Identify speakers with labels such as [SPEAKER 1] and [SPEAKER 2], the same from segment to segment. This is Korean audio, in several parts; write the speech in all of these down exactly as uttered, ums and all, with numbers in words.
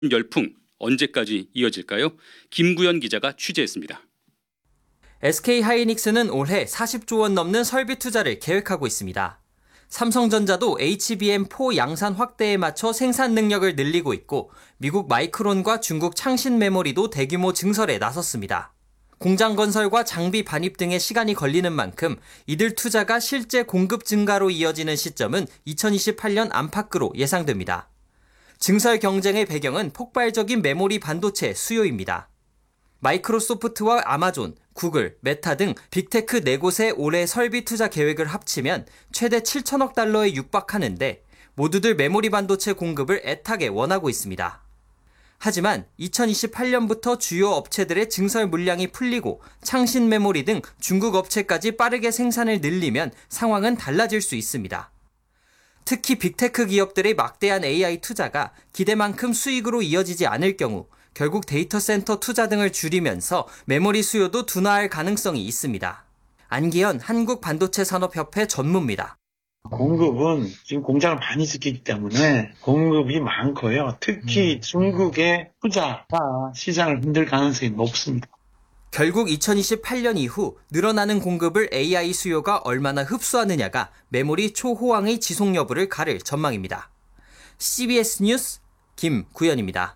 [SPEAKER 1] 열풍 언제까지 이어질까요? 김구현 기자가 취재했습니다.
[SPEAKER 2] 에스케이하이닉스는 올해 사십조 원 넘는 설비 투자를 계획하고 있습니다. 삼성전자도 에이치비엠 사 양산 확대에 맞춰 생산 능력을 늘리고 있고 미국 마이크론과 중국 창신 메모리도 대규모 증설에 나섰습니다. 공장 건설과 장비 반입 등의 시간이 걸리는 만큼 이들 투자가 실제 공급 증가로 이어지는 시점은 이천이십팔 년 안팎으로 예상됩니다. 증설 경쟁의 배경은 폭발적인 메모리 반도체 수요입니다. 마이크로소프트와 아마존, 구글, 메타 등 빅테크 네 곳의 올해 설비 투자 계획을 합치면 최대 칠천억 달러에 육박하는데 모두들 메모리 반도체 공급을 애타게 원하고 있습니다. 하지만 이천이십팔 년부터 주요 업체들의 증설 물량이 풀리고 창신 메모리 등 중국 업체까지 빠르게 생산을 늘리면 상황은 달라질 수 있습니다. 특히 빅테크 기업들의 막대한 에이아이 투자가 기대만큼 수익으로 이어지지 않을 경우 결국 데이터 센터 투자 등을 줄이면서 메모리 수요도 둔화할 가능성이 있습니다. 안기현 한국반도체산업협회 전무입니다.
[SPEAKER 3] 공급은 지금 공장을 많이 짓기 때문에 공급이 많고요. 특히 음. 중국의 투자가 시장을 흔들 가능성이 높습니다.
[SPEAKER 2] 결국 이천이십팔 년 이후 늘어나는 공급을 에이아이 수요가 얼마나 흡수하느냐가 메모리 초호황의 지속 여부를 가를 전망입니다. 씨비에스 뉴스 김구현입니다.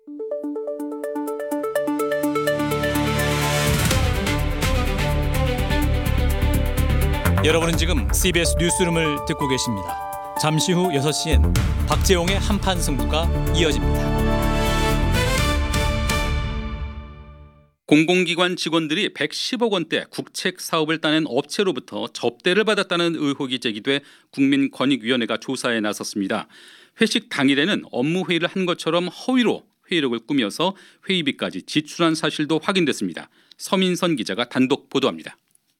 [SPEAKER 4] 여러분은 지금 씨비에스 뉴스룸을 듣고 계십니다. 잠시 후 여섯 시엔 박재홍의 한판 승부가 이어집니다.
[SPEAKER 1] 공공기관 직원들이 백십억 원대 국책 사업을 따낸 업체로부터 접대를 받았다는 의혹이 제기돼 국민권익위원회가 조사에 나섰습니다. 회식 당일에는 업무 회의를 한 것처럼 허위로 회의록을 꾸며서 회의비까지 지출한 사실도 확인됐습니다. 서민선 기자가 단독 보도합니다.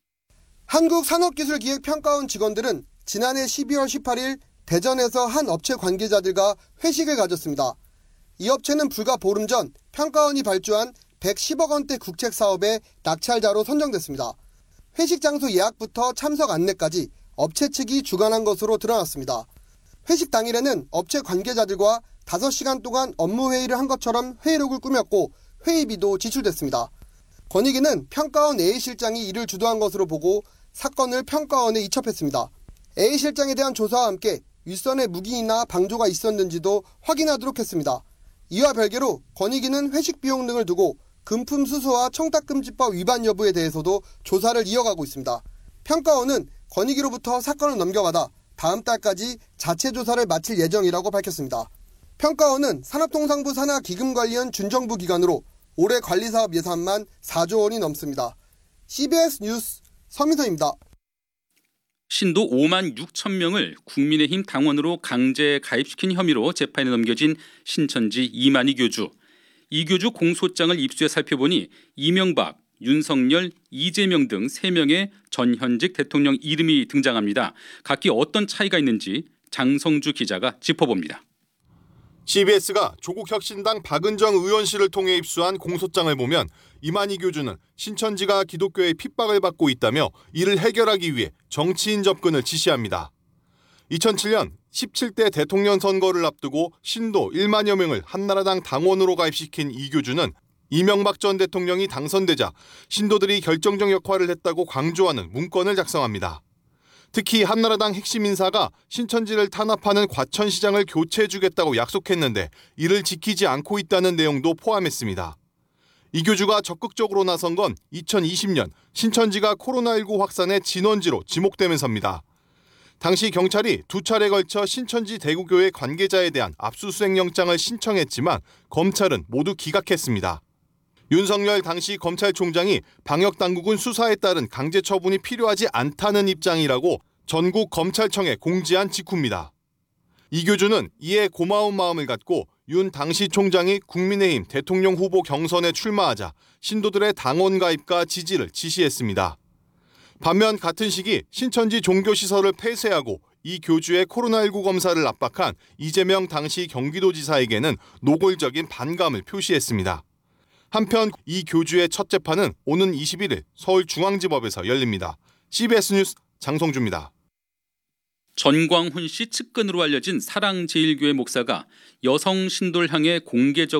[SPEAKER 5] 한국산업기술기획평가원 직원들은 지난해 십이월 십팔일 대전에서 한 업체 관계자들과 회식을 가졌습니다. 이 업체는 불과 보름 전 평가원이 발주한 백십억 원대 국책 사업의 낙찰자로 선정됐습니다. 회식 장소 예약부터 참석 안내까지 업체 측이 주관한 것으로 드러났습니다. 회식 당일에는 업체 관계자들과 다섯 시간 동안 업무 회의를 한 것처럼 회의록을 꾸몄고 회의비도 지출됐습니다. 권익위는 평가원 A 실장이 이를 주도한 것으로 보고 사건을 평가원에 이첩했습니다. A 실장에 대한 조사와 함께 윗선에 묵인이나 방조가 있었는지도 확인하도록 했습니다. 이와 별개로 권익위는 회식 비용 등을 두고 금품 수수와 청탁금지법 위반 여부에 대해서도 조사를 이어가고 있습니다. 평가원은 권익위로부터 사건을 넘겨받아 다음 달까지 자체 조사를 마칠 예정이라고 밝혔습니다. 평가원은 산업통상부 산하 기금관리원 준정부 기관으로 올해 관리사업 예산만 사조 원이 넘습니다. 씨비에스 뉴스 서민선입니다.
[SPEAKER 1] 신도 오만 육천 명을 국민의힘 당원으로 강제 가입시킨 혐의로 재판에 넘겨진 신천지 이만희 교주. 이 교주 공소장을 입수해 살펴보니 이명박, 윤석열, 이재명 등 세 명의 전 현직 대통령 이름이 등장합니다. 각기 어떤 차이가 있는지 장성주 기자가 짚어봅니다.
[SPEAKER 6] 씨비에스가 조국혁신당 박은정 의원실을 통해 입수한 공소장을 보면 이만희 교주는 신천지가 기독교의 핍박을 받고 있다며 이를 해결하기 위해 정치인 접근을 지시합니다. 이천칠 년 십칠 대 대통령 선거를 앞두고 신도 일만여 명을 한나라당 당원으로 가입시킨 이 교주는 이명박 전 대통령이 당선되자 신도들이 결정적 역할을 했다고 강조하는 문건을 작성합니다. 특히 한나라당 핵심 인사가 신천지를 탄압하는 과천시장을 교체해주겠다고 약속했는데 이를 지키지 않고 있다는 내용도 포함했습니다. 이 교주가 적극적으로 나선 건 이천이십 년 신천지가 코로나십구 확산의 진원지로 지목되면서입니다. 당시 경찰이 두 차례 걸쳐 신천지 대구교회 관계자에 대한 압수수색 영장을 신청했지만 검찰은 모두 기각했습니다. 윤석열 당시 검찰총장이 방역당국은 수사에 따른 강제 처분이 필요하지 않다는 입장이라고 전국 검찰청에 공지한 직후입니다. 이 교주는 이에 고마운 마음을 갖고 윤 당시 총장이 국민의힘 대통령 후보 경선에 출마하자 신도들의 당원 가입과 지지를 지시했습니다. 반면 같은 시기 신천지 종교시설을 폐쇄하고 이 교주의 코로나십구 검사를 압박한 이재명 당시 경기도지사에게는 노골적인 반감을 표시했습니다. 한편 이 교주의 첫 재판은 오는 이십일일 서울중앙지법에서 열립니다. 씨비에스 뉴스 장성주입니다.
[SPEAKER 1] 전광훈 씨 측근으로 알려진 사랑제일교회 목사가 여성 신도를 향해 공개적